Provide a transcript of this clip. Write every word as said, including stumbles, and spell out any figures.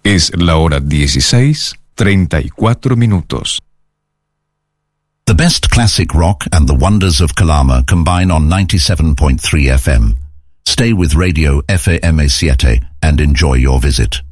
Es la hora dieciséis, treinta y cuatro minutos. The best classic rock and the wonders of Calama combine on ninety-seven point three F M. Stay with Radio F A M A siete and enjoy your visit.